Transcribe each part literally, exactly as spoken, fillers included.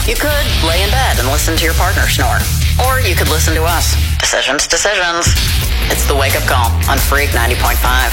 You could lay in bed and listen to your partner snore. Or you could listen to us. Decisions, decisions. It's the Wake Up Call on Freak ninety point five.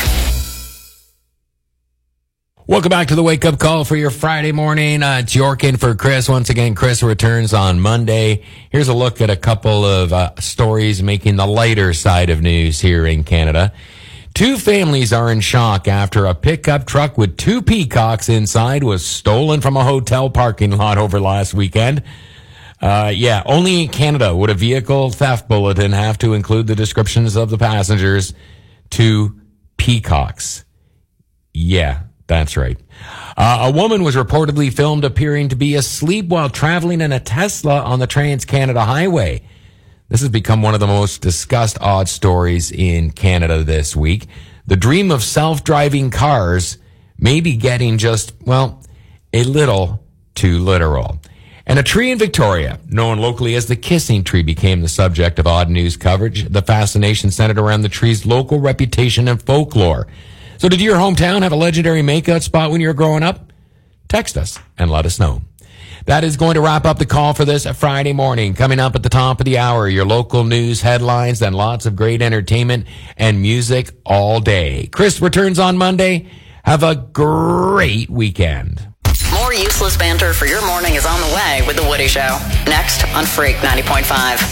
Welcome back to the Wake Up Call for your Friday morning. Uh, it's Yorkin for Chris. Once again, Chris returns on Monday. Here's a look at a couple of uh, stories making the lighter side of news here in Canada. Two families are in shock after a pickup truck with two peacocks inside was stolen from a hotel parking lot over last weekend. Uh, yeah, only in Canada would a vehicle theft bulletin have to include the descriptions of the passengers. Two peacocks. Yeah, that's right. Uh, a woman was reportedly filmed appearing to be asleep while traveling in a Tesla on the Trans-Canada Highway. This has become one of the most discussed odd stories in Canada this week. The dream of self-driving cars may be getting just, well, a little too literal. And a tree in Victoria, known locally as the Kissing Tree, became the subject of odd news coverage. The fascination centered around the tree's local reputation and folklore. So did your hometown have a legendary makeout spot when you were growing up? Text us and let us know. That is going to wrap up the call for this Friday morning. Coming up at the top of the hour, your local news headlines, then lots of great entertainment and music all day. Chris returns on Monday. Have a great weekend. More useless banter for your morning is on the way with The Woody Show. Next on Freak ninety point five.